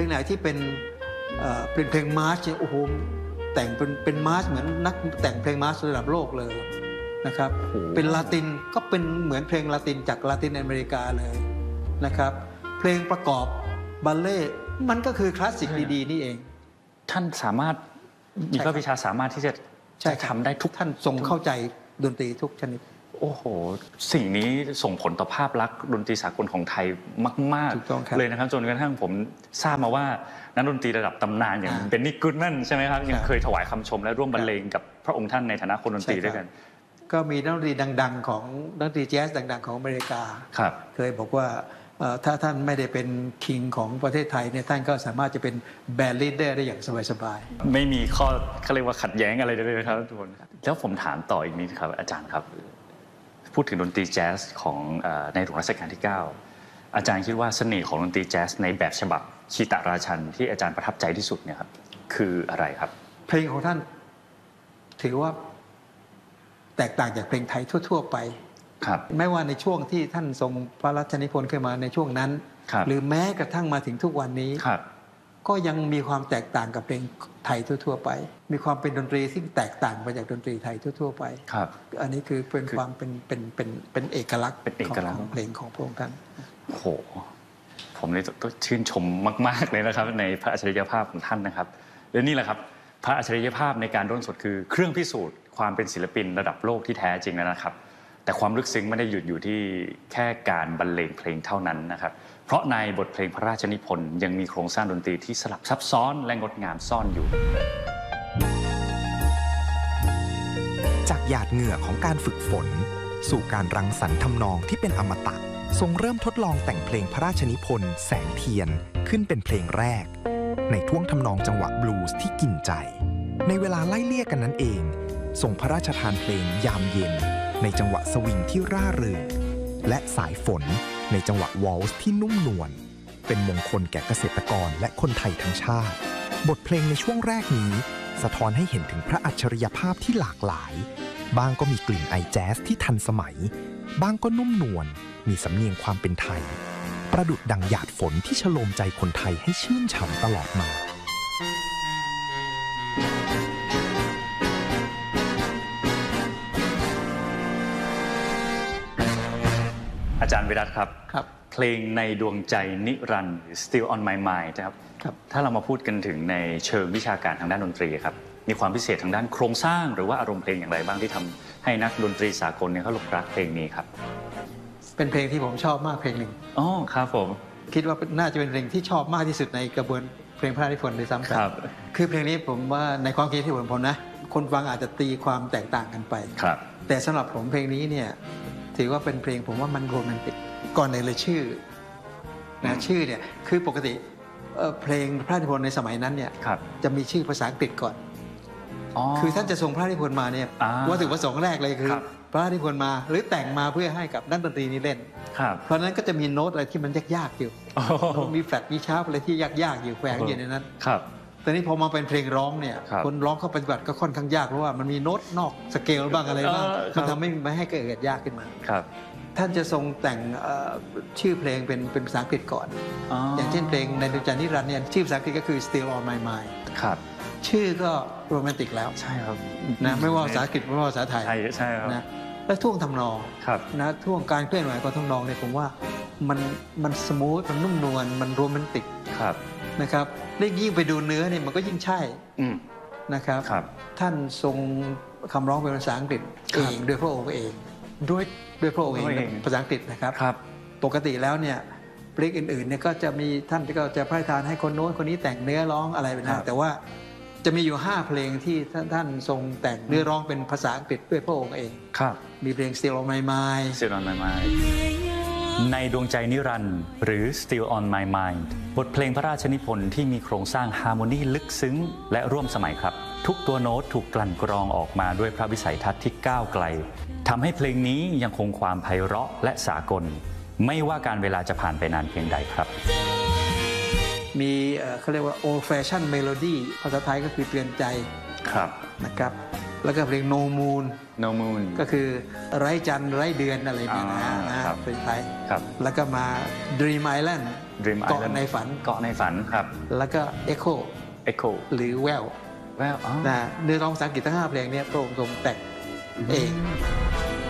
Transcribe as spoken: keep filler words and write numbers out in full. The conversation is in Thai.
ลงไหนที่เป็นเป็นเพลงมาร์ชโอ้โหแต่งเป็นเป็นมาร์ชเหมือนนักแต่งเพลงมาร์ชระดับโลกเลยนะครับเป็นลาตินก็เป็นเหมือนเพลงลาตินจากลาตินอเมริกาเลยนะครับเพลงประกอบบัลเล่มันก็คือคลาสสิกดีๆนี่เองท่านสามารถมีพระวิชาสามารถที่จะจะทำได้ทุกท่านทรงเข้าใจดนตรีทุกชนิดโอ้โหสิ่งนี้ส่งผลต่อภาพลักษณ์ดนตรีสากลของไทยมากๆเลยนะครับจนกระทั่งผมทราบมาว่านักดนตรีระดับตำนานอย่างเบนนี่กูดแมนใช่ไหมครับยังเคยถวายคำชมและร่วมบรรเลงกับพระองค์ท่านในฐานะคนดนตรีด้วยกันก็มีนักดนตรีดังๆของนักดนตรีแจ๊สดังๆของอเมริกาเคยบอกว่าถ้าท่านไม่ได้เป็นคิงของประเทศไทยเนี่ยท่านก็สามารถจะเป็นแบนด์ลีดเดอร์ได้อย่างสบายๆไม่มีข้อเขาเรียกว่าขัดแย้งอะไรเลยนะครับทุกคนแล้วผมถามต่ออีกนิดครับอาจารย์ครับพูดถึงดนตรีแจ๊สของในหลวงรัชกาลที่เก้าอาจารย์คิดว่าเสน่ห์ของดนตรีแจ๊สในแบบฉบับคีตราชันที่อาจารย์ประทับใจที่สุดเนี่ยครับคืออะไรครับเพลงของท่านถือว่าแตกต่างจากเพลงไทยทั่วๆไปไม่ว่าในช่วงที่ท่านทรงพระราชนิพนธ์ขึ้นมาในช่วงนั้นหรือแม้กระทั่งมาถึงทุกวันนี้ก็ยังมีความแตกต่างกับเพลงไทยทั่วๆไปมีความเป็นดนตรีที่แตกต่างไปจากดนตรีไทยทั่วๆไปอันนี้คือเป็นความเป็นเป็นเป็นเป็นเอกลักษณ์ของเพลงของพระองค์ท่านโอ้โหผมเลยต้องชื่นชมมากๆเลยนะครับในพระอัจฉริยภาพของท่านนะครับและนี่แหละครับพระอัจฉริยภาพในการร่นสดคือเครื่องพิสูจน์ความเป็นศิลปินระดับโลกที่แท้จริงแล้วนะครับแต่ความลึกซึ้งไม่ได้หยุดอยู่ที่แค่การบรรเลงเพลงเท่านั้นนะครับเพราะในบทเพลงพระราชนิพนธ์ยังมีโครงสร้างดนตรีที่สลับซับซ้อนและงดงามซ่อนอยู่จากหยาดเหงื่อของการฝึกฝนสู่การรังสรรค์ทำนองที่เป็นอมตะทรงเริ่มทดลองแต่งเพลงพระราชนิพนธ์แสงเทียนขึ้นเป็นเพลงแรกในท่วงทำนองจังหวะบลูส์ที่กินใจในเวลาไล่เลี่ยกันนั้นเองทรงพระราชทานเพลงยามเย็นในจังหวะสวิงที่ร่าเริงและสายฝนในจังหวะวอลซ์ที่นุ่มนวลเป็นมงคลแก่เกษตรกรและคนไทยทั้งชาติบทเพลงในช่วงแรกนี้สะท้อนให้เห็นถึงพระอัจฉริยภาพที่หลากหลายบางก็มีกลิ่นไอแจ๊สที่ทันสมัยบางก็นุ่มนวลมีสำเนียงความเป็นไทยประดุจดังหยาดฝนที่ฉโลมใจคนไทยให้ชื่นฉ่ำตลอดมาอาจารย์วิรัตครับเพลงในดวงใจนิรันดร์ Still on my mind นะครับถ้าเรามาพูดกันถึงในเชิงวิชาการทางด้านดนตรีครับมีความพิเศษทางด้านโครงสร้างหรือว่าอารมณ์เพลงอย่างไรบ้างที่ทำให้นักดนตรีสากลเนี่ยเขาหลงรักเพลงนี้ครับเป็นเพลงที่ผมชอบมากเพลงหนึ่งอ๋อครับผมคิดว่าน่าจะเป็นเพลงที่ชอบมากที่สุดในกระบวนเพลงพระราชนิพนธ์โดยซ้ำกันคือเพลงนี้ผมว่าในความคิดที่ผมผมนะคนฟังอาจจะตีความแตกต่างกันไปแต่สำหรับผมเพลงนี้เนี่ยถือว่าเป็นเพลงผมว่ามันโรแมนติกก่อนในเลยชื่อนะชื่อเนี่ยคือปกติเพลงพระราชนิพนธ์ในสมัยนั้นเนี่ยจะมีชื่อภาษาอังกฤษก่อนคือท่านจะทรงพระราชนิพนธ์มาเนี่ยวัตถุประสงค์แรกเลยคือพระราชนิพนธ์มาหรือแต่งมาเพื่อให้กับนักดนตรีนี้เล่นเพราะนั้นก็จะมีโน้ตอะไรที่มันยากๆอยู่มีแฟลตมีชาร์ปอะไรที่ยากๆอยู่แฝงอยู่ในนั้นแต่นี้พอมาเป็นเพลงร้องเนี่ยคนร้องเข้าปฏิบัติก็ค่อนข้างยากเพราะว่ามันมีโน้ตนอกสเกลบ้างอะไรบ้างมันทำให้ไม่ให้เกิดยากขึ้นมาท่านจะทรงแต่งชื่อเพลงเป็นเป็นภาษาอังกฤษก่อนอย่างเช่นเพลงในดวงใจนิรันดร์เนี่ยชื่อภาษาอังกฤษก็คือ Still on my mind ครับชื่อก็โรแมนติกแล้วใช่ครับนะไม่ว่าภาษาอังกฤษไม่ว่าภาษาไทยใช่ครับนะและท่วงทำนองนะท่วงการเคลื่อนไหวของทำนองเนี่ยผมว่ามันมันสมูทมันนุ่มนวลมันโรแมนติกนะครับและยิ่งไปดูเนื้อเนี่ยมันก็ยิ่งใช่นะครับท่านทรงคำร้องเป็นภาษาอังกฤษเองโดยพระองค์เองด้วยด้วยพระองค์เองภาษาอังกฤษนะครับปกติแล้วเนี่ยเพลงอื่นๆเนี่ยก็จะมีท่านก็จะพระราชทานให้คนโน้นคนนี้แต่งเนื้อร้องอะไรไปนะแต่ว่าจะมีอยู่ห้าเพลงที่ท่านทรงแต่งเนื้อร้องเป็นภาษาอังกฤษด้วยพระองค์เองมีเพลง Still on my mind Still on my mind ในดวงใจนิรันดร์หรือ Still on my mind บทเพลงพระราชนิพนธ์ที่มีโครงสร้างฮาร์โมนีลึกซึ้งและร่วมสมัยครับทุกตัวโน้ตถูกกลั่นกรองออกมาด้วยพระวิสัยทัศน์ที่ก้าวไกลทำให้เพลงนี้ยังคงความไพเราะและสากลไม่ว่าการเวลาจะผ่านไปนานเพียงใดครับมีเขาเรียกว่า old fashion melody ภาษาไทยก็คือเตือนใจครับนะครับแล้วก็เพลง No Moon No Moon ก็คือไร้จันทร์ไร้เดือนอะไรเนี่ยนะอ่านะครับ เป็นไทยครับแล้วก็มา Dream Island Dream เกาะ Island ในฝันเกาะในฝันครับแล้วก็ Echo Echo หรือแววแววอ๋อนะเนื้อร้องภาษาอังกฤษทั้งห้าเพลงเนี้พระองค์ทรงแต่งเอง